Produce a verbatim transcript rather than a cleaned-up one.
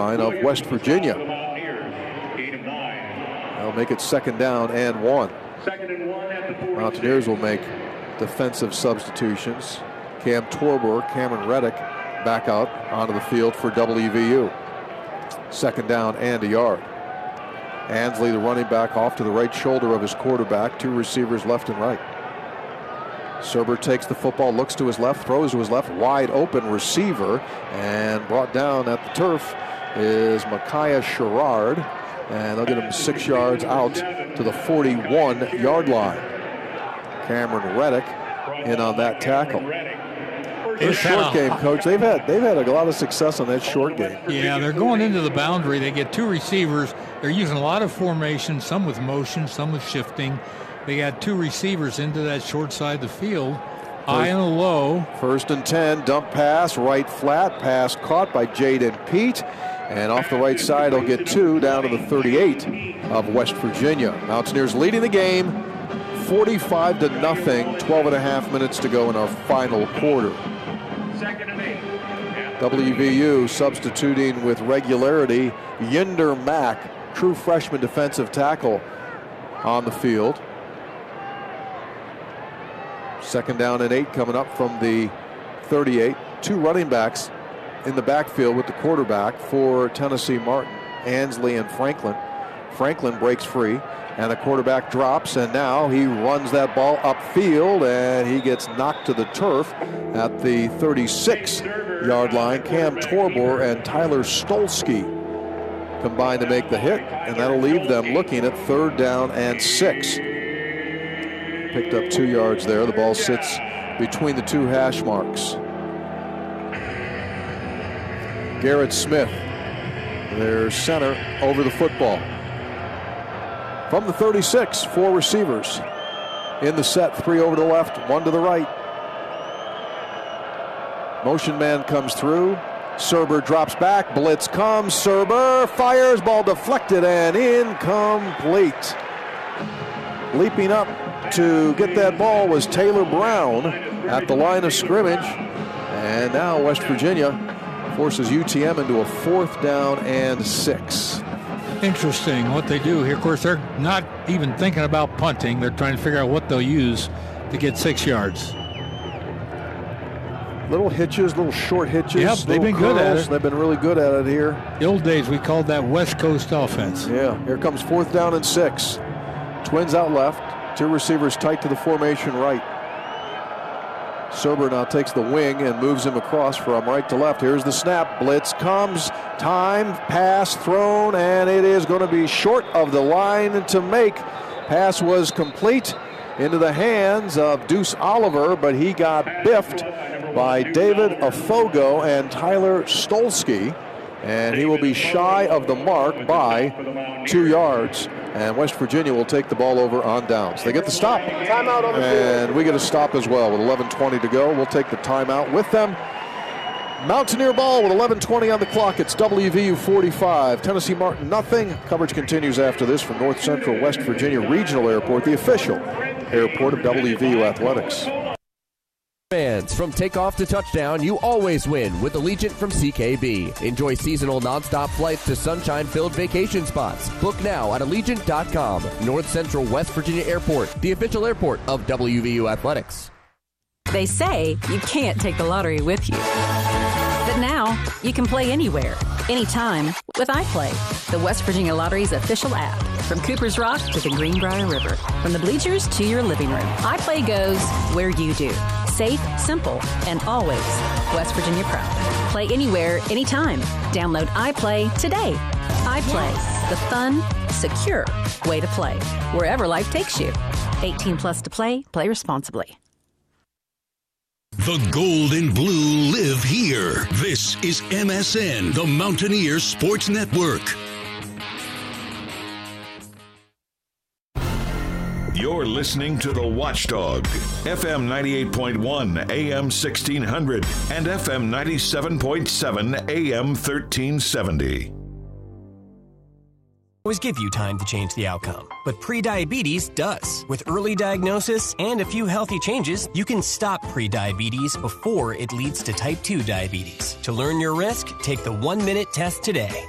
line of West Virginia. They'll make it second down and one. Mountaineers will make defensive substitutions. Cam Torber, Cameron Reddick back out onto the field for W V U. Second down and a yard. Ansley, the running back, off to the right shoulder of his quarterback. Two receivers left and right. Serber takes the football, looks to his left, throws to his left, wide open receiver, and brought down at the turf is Micaiah Sherrard, and they'll get him six yards out to the forty-one yard line. Cameron Reddick in on that tackle. This short game, Coach, they've had they've had a lot of success on that short game. Yeah, they're going into the boundary. They get two receivers. They're using a lot of formation, some with motion, some with shifting. They got two receivers into that short side of the field, high and a low. First and ten, dump pass, right flat, pass caught by Jaden Pete. And off the right side, he'll get two down to the thirty-eight of West Virginia. Mountaineers leading the game, forty-five to nothing, twelve and a half minutes to go in our final quarter. W V U substituting with regularity, Yinder Mack, true freshman defensive tackle, on the field. Second down and eight coming up from the thirty-eight. Two running backs in the backfield with the quarterback for Tennessee Martin, Ansley and Franklin. Franklin breaks free, and the quarterback drops, and now he runs that ball upfield, and he gets knocked to the turf at the thirty-six yard line. Cam Torber and Tyler Stolsky combine to make the hit, and that'll leave them looking at third down and six. Picked up two yards there. The ball sits between the two hash marks. Garrett Smith, their center, over the football. From the thirty-six, four receivers in the set, three over to the left, one to the right. Motion man comes through. Serber drops back, blitz comes, Serber fires, ball deflected and incomplete. Leaping up to get that ball was Taylor Brown at the line of scrimmage. And now West Virginia forces U T M into a fourth down and six. Interesting what they do here. Of course, they're not even thinking about punting. They're trying to figure out what they'll use to get six yards. Little hitches, little short hitches. Yep, they've been good at it. They've been really good at it here. The old days, we called that West Coast offense. Yeah, here comes fourth down and six. Twins out left, two receivers tight to the formation right. Serber now takes the wing and moves him across from right to left. Here's the snap. Blitz comes. Time. Pass thrown. And it is going to be short of the line to make. Pass was complete into the hands of Deuce Oliver, but he got biffed by David Afogo and Tyler Stolsky. And he will be shy of the mark by two yards. And West Virginia will take the ball over on downs. They get the stop. Timeout on the and field. we get a stop as well with eleven twenty to go. We'll take the timeout with them. Mountaineer ball with eleven twenty on the clock. It's W V U forty-five, Tennessee Martin nothing. Coverage continues after this from North Central West Virginia Regional Airport, the official airport of W V U Athletics. Fans, from takeoff to touchdown, you always win with Allegiant from C K B. Enjoy seasonal nonstop flights to sunshine-filled vacation spots. Book now at Allegiant dot com. North Central West Virginia Airport, the official airport of W V U Athletics. They say you can't take the lottery with you. But now, you can play anywhere, anytime with iPlay, the West Virginia Lottery's official app. From Cooper's Rock to the Greenbrier River, from the bleachers to your living room, iPlay goes where you do. Safe, simple, and always West Virginia proud. Play anywhere, anytime. Download iPlay today. iPlay, the fun, secure way to play. Wherever life takes you. eighteen plus to play. Play responsibly. The gold and blue live here. This is M S N, the Mountaineers Sports Network. You're listening to The Watchdog, F M ninety-eight point one, A M sixteen hundred, and F M ninety-seven point seven, A M thirteen seventy. Always give you time to change the outcome, but prediabetes does. With early diagnosis and a few healthy changes, you can stop prediabetes before it leads to type two diabetes. To learn your risk, take the one-minute test today.